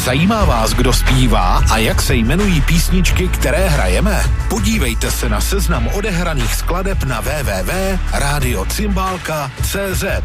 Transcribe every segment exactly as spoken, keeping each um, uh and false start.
Zajímá vás, kdo zpívá a jak se jmenují písničky, které hrajeme? Podívejte se na seznam odehraných skladeb na w w w tečka radio cymbálka tečka c z.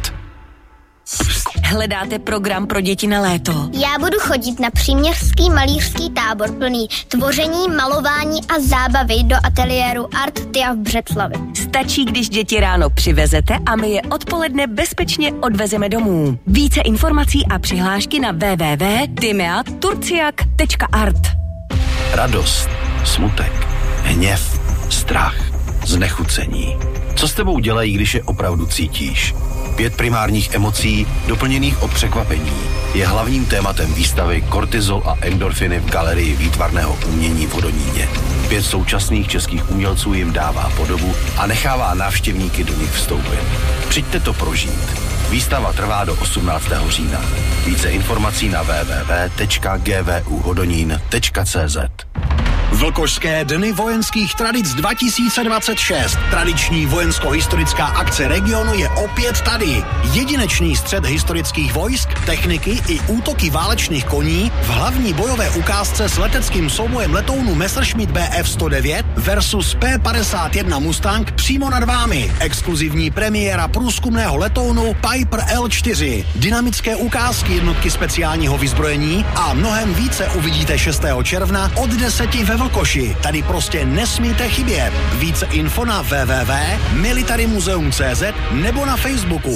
Hledáte program pro děti na léto? Já budu chodit na příměřský malířský tábor plný tvoření, malování a zábavy do ateliéru Art Tia v Břeclavi. Stačí, když děti ráno přivezete a my je odpoledne bezpečně odvezeme domů. Více informací a přihlášky na w w w tečka timea turciak tečka art. Radost, smutek, hněv, strach, znechucení. Co s tebou dělají, když je opravdu cítíš? Pět primárních emocí, doplněných o překvapení, je hlavním tématem výstavy Kortizol a endorfiny v galerii výtvarného umění v Hodoníně. Pět současných českých umělců jim dává podobu a nechává návštěvníky do nich vstoupit. Přijďte to prožít. Výstava trvá do osmnáctého října. Více informací na w w w tečka g v u hodonín tečka c z. Vlkošské dny vojenských tradic dva tisíce dvacet šest. Tradiční vojensko-historická akce regionu je opět tady. Jedinečný střet historických vojsk, techniky i útoky válečných koní v hlavní bojové ukázce s leteckým soubojem letounu Messerschmitt B F sto devět versus P padesát jedna Mustang přímo nad vámi. Exkluzivní premiéra průzkumného letounu Piper L čtyři. Dynamické ukázky jednotky speciálního vyzbrojení a mnohem více uvidíte šestého června od deseti ve Vlkoši. Tady prostě nesmíte chybět. Více info na w w w tečka military museum tečka c z nebo na Facebooku.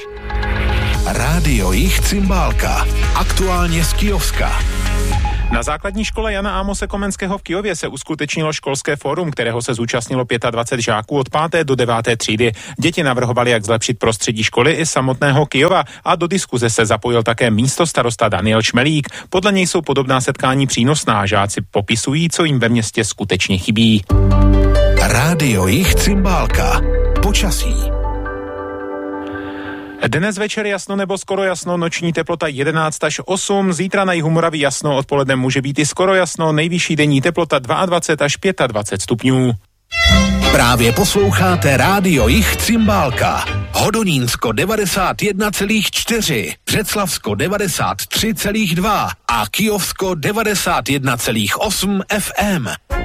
Rádio Jich Cymbálka. Aktuálně z Kyjovska. Na základní škole Jana Ámose Komenského v Kyjově se uskutečnilo školské fórum, kterého se zúčastnilo dvacet pět žáků od páté do deváté třídy. Děti navrhovaly, jak zlepšit prostředí školy i samotného Kyjova a do diskuze se zapojil také místostarosta Daniel Šmelík. Podle něj jsou podobná setkání přínosná, žáci popisují, co jim ve městě skutečně chybí. Rádio Jich Cymbálka. Počasí. Dnes večer jasno nebo skoro jasno, noční teplota jedenáct až osm, zítra na jihu Moravy jasno, odpoledne může být i skoro jasno, nejvyšší denní teplota dvacet dva až dvacet pět stupňů. Právě posloucháte Rádio Jich Cymbálka. Hodonínsko devadesát jedna celá čtyři, Břeclavsko devadesát tři celá dva a Kyjovsko devadesát jedna celá osm F M.